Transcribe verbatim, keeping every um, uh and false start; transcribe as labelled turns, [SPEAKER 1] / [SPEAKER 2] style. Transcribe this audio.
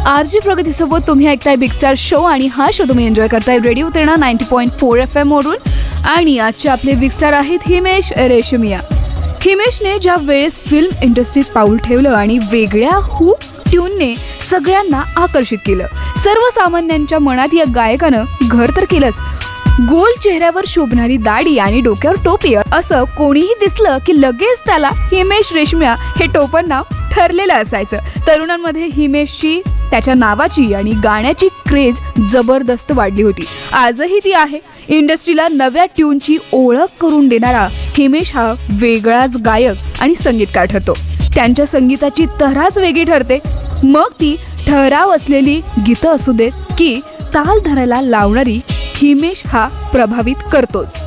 [SPEAKER 1] RG प्रगतीसोबत तुम्ही ऐकताय big star show आणि हा शो तुम्ही एन्जॉय करताय radio Terna ninety point four F M वरून आणि आजचे आपले बिग स्टार आहेत हिमेश रेशमिया. हिमेशने ज्या वेळेस फिल्म इंडस्ट्रीत पाऊल ठेवलं आणि वेगळ्या हू ट्यूनने सगळ्यांना आकर्षित केलं. सर्वसामान्यांच्या मनात या गायकानं घर तर केलंच. गोल चेहऱ्यावर शोभणारी दाढी आणि डोक्यावर टोपी असं कोणीही दिसलं की लगेच त्याला हिमेश रेशमिया हे टोपण नाव ठरलेलं असायचं. तरुणांमध्ये हिमेशची, त्याच्या नावाची आणि गाण्याची क्रेज जबरदस्त वाढली होती. आजही ती आहे. इंडस्ट्रीला नव्या ट्यूनची ओळख करून देणारा हिमेश हा वेगळाच गायक आणि संगीतकार ठरतो. त्यांच्या संगीताची तऱ्हाच वेगळी ठरते. मग ती ठराव असलेली गीतं असू देत की ताल धरायला लावणारी, हिमेश हा प्रभावित करतोच.